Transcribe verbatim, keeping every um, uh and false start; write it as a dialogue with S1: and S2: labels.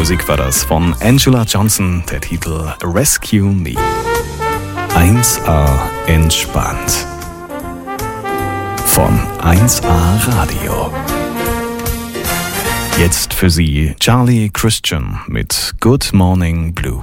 S1: Musik war das von Angela Johnson, der Titel Rescue Me. eins A entspannt. Von eins A Radio. Jetzt für Sie Charlie Christian mit Good Morning Blue.